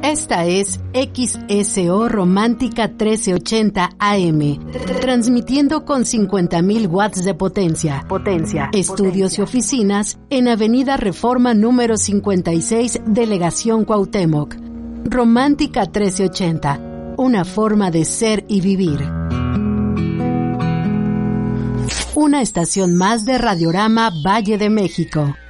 Esta es XSO Romántica 1380 AM, transmitiendo con 50.000 watts de potencia. Estudios y oficinas en Avenida Reforma número 56, Delegación Cuauhtémoc. Romántica 1380, una forma de ser y vivir. Una estación más de Radiorama Valle de México.